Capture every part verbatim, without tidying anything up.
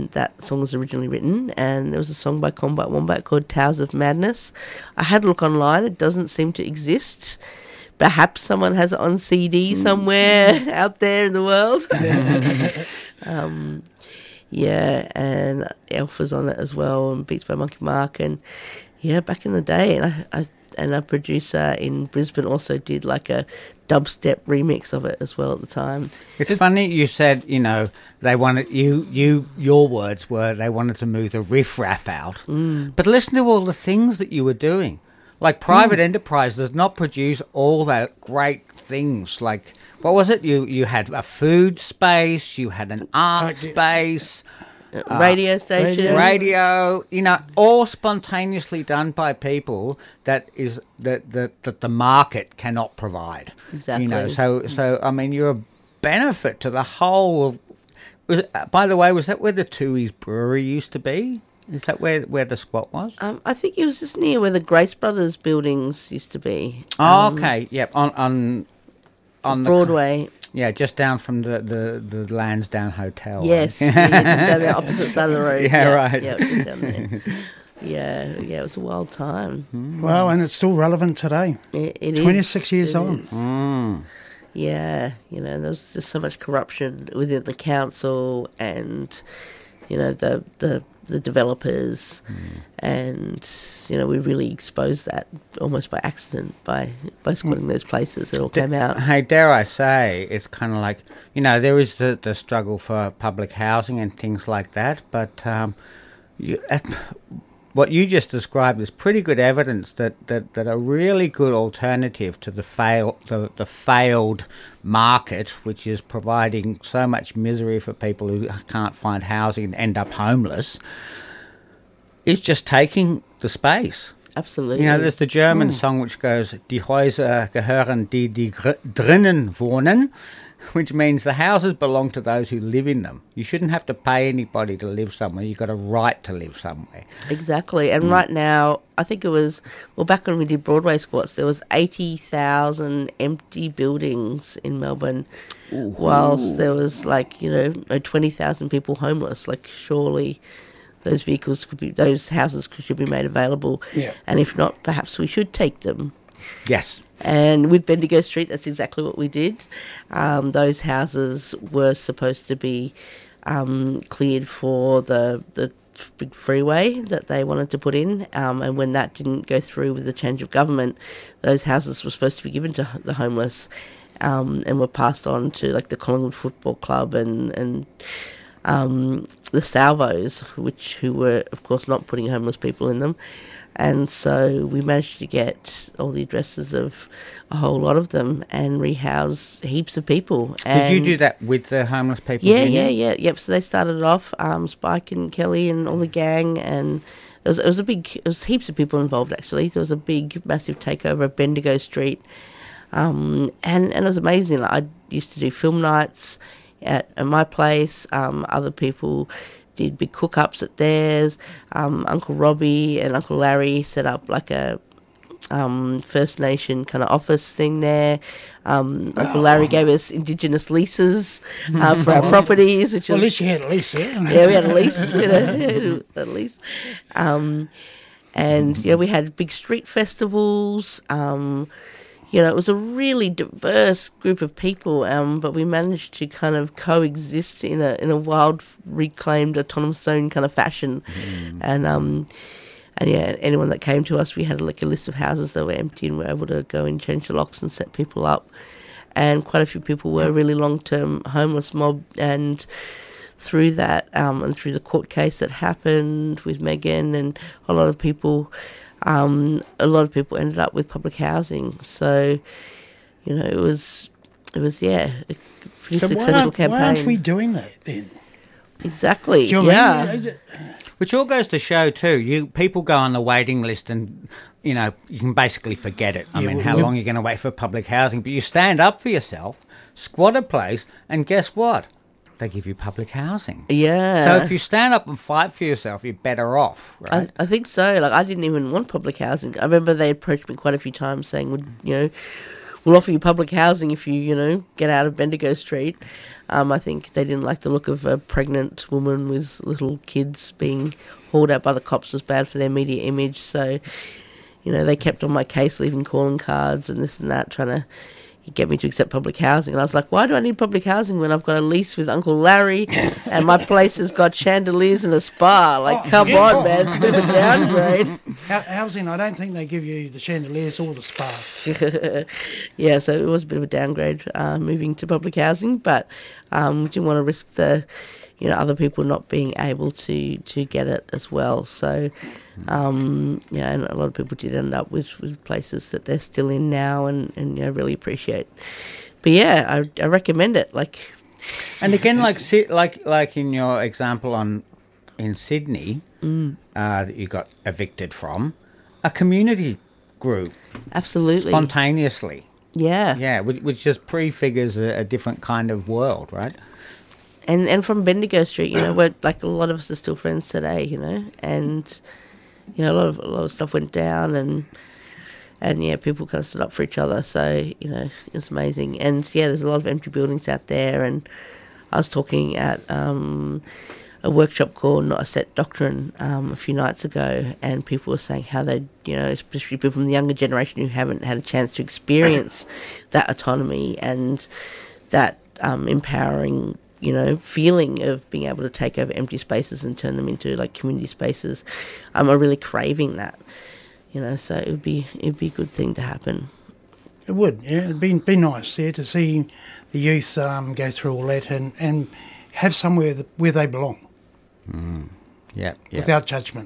when that song was originally written, and there was a song by Combat Wombat called Towers of Madness. I had a look online. It doesn't seem to exist. Perhaps someone has it on C D somewhere out there in the world. um, yeah, and Alpha's on it as well, and Beats by Monkey Mark, and yeah, back in the day, and I, I and a producer in Brisbane also did like a dubstep remix of it as well at the time. It's funny you said, you know, they wanted you you your words were they wanted to move the riff-raff out, mm. but listen to all the things that you were doing. Like private mm. enterprise does not produce all that great things. Like, what was it? You you had a food space, you had an art uh, space, uh, radio station, radio. You know, all spontaneously done by people that is that that, that the market cannot provide. Exactly. You know, so so I mean, you're a benefit to the whole of. Was it, by the way, was that where the Tooheys Brewery used to be? Is that where, where the squat was? Um, I think it was just near where the Grace Brothers buildings used to be. Oh, um, okay. Yep. On on on Broadway. The, yeah, just down from the, the, the Lansdowne Hotel. Yes, right? yeah, just down the opposite side of the road. Yeah, yeah right. Yeah, just down there. yeah, yeah, it was a wild time. Mm. Well, and it's still relevant today. It, it twenty-six is, years it on. Is. Mm. Yeah, you know, there's just so much corruption within the council, and you know the the. the developers, mm. and you know we really exposed that almost by accident by by squatting those places. It all came out. Hey, dare I say, it's kind of like, you know, there is the, the struggle for public housing and things like that, but um, you, uh, what you just described is pretty good evidence that, that, that a really good alternative to the fail the, the failed market, which is providing so much misery for people who can't find housing and end up homeless, is just taking the space. Absolutely. You know, there's the German mm. song which goes, Die Häuser gehören die, die drinnen wohnen, which means the houses belong to those who live in them. You shouldn't have to pay anybody to live somewhere. You've got a right to live somewhere. Exactly. And mm. right now, I think it was, well, back when we did Broadway Squats, there was eighty thousand empty buildings in Melbourne, Ooh. whilst there was like, you know, twenty thousand people homeless. Like, surely those vehicles could be, those houses could, should be made available. Yeah. And if not, perhaps we should take them. Yes. And with Bendigo Street, that's exactly what we did. Um, those houses were supposed to be um, cleared for the the big freeway that they wanted to put in. Um, and when that didn't go through with the change of government, those houses were supposed to be given to the homeless, um, and were passed on to like the Collingwood Football Club and and um, the Salvos, which who were of course not putting homeless people in them. And so we managed to get all the addresses of a whole lot of them and rehouse heaps of people. And did you do that with the homeless people? Yeah, yeah, yeah. Yep. So they started off, um, Spike and Kelly and all the gang, and it was, it was a big, it was heaps of people involved actually. There was a big, massive takeover of Bendigo Street, um, and and it was amazing. Like, I used to do film nights at, at my place. Um, other people did big cook-ups at theirs. Um, Uncle Robbie and Uncle Larry set up like a um, First Nation kind of office thing there. Um, Uncle oh. Larry gave us Indigenous leases uh, for our properties. Which well, was, at least you had a lease, yeah? Yeah, we had a lease, you know, at least. Um, and, yeah, we had big street festivals. Um, You know, it was a really diverse group of people, um, but we managed to kind of coexist in a in a wild, reclaimed, autonomous zone kind of fashion. Mm. And um, and yeah, anyone that came to us, we had like a list of houses that were empty, and we were able to go and change the locks and set people up. And quite a few people were really long-term homeless mob, and through that, um, and through the court case that happened with Megan, and a lot of people. Um, a lot of people ended up with public housing, so you know it was, it was yeah, a pretty so successful why campaign. Why aren't we doing that then? Exactly, Do you know yeah. what I mean? Which all goes to show too. You people go on the waiting list, and you know you can basically forget it. I Yeah, mean, well, how we- long are you going to wait for public housing? But you stand up for yourself, squat a place, and guess what? They give you public housing. Yeah. So if you stand up and fight for yourself, you're better off, right? I, I think so. Like, I didn't even want public housing. I remember they approached me quite a few times saying, "Would you know, we'll offer you public housing if you, you know, get out of Bendigo Street. Um, I think they didn't like the look of a pregnant woman with little kids being hauled out by the cops was bad for their media image. So, you know, they kept on my case, leaving calling cards and this and that, trying to get me to accept public housing. And I was like, why do I need public housing when I've got a lease with Uncle Larry and my place has got chandeliers and a spa? Like, Oh, come yeah. on, man, it's a bit of a downgrade. Hou- Housing, I don't think they give you the chandeliers or the spa. Yeah, so it was a bit of a downgrade uh, moving to public housing, but um, we didn't want to risk the, you know, other people not being able to, to get it as well. So, um, yeah, and a lot of people did end up with, with places that they're still in now, and, and you know, really appreciate. But yeah, I, I recommend it. Like, And again, like Sy- like like in your example on in Sydney, Mm. uh, that you got evicted from, a community grew absolutely, spontaneously. yeah, Yeah, which, which just prefigures a, a different kind of world, right? and and from Bendigo Street, you know, we're like a lot of us are still friends today, you know, and you know, a lot of a lot of stuff went down, and and yeah, people kind of stood up for each other. So you know, it's amazing. And yeah, there's a lot of empty buildings out there. And I was talking at um, a workshop called Not a Set Doctrine um, a few nights ago, and people were saying how they, you know, especially people from the younger generation who haven't had a chance to experience that autonomy and that um, empowering, you know, feeling of being able to take over empty spaces and turn them into like community spaces, um, are really craving that, you know. So it would be it'd be a good thing to happen. It would, yeah. It'd be, be nice, yeah, to see the youth um, go through all that and, and have somewhere that, where they belong Yeah, yeah. without judgment.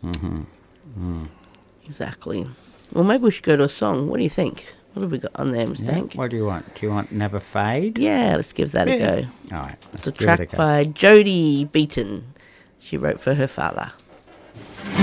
Exactly. Well, maybe we should go to a song. What do you think? What have we got on there, Mister Yeah, Hank? what do you want? Do you want Never Fade? Yeah, let's give that Yeah. a go. All right. It's a let's give it track go. by Jodie Beaton. She wrote for her father.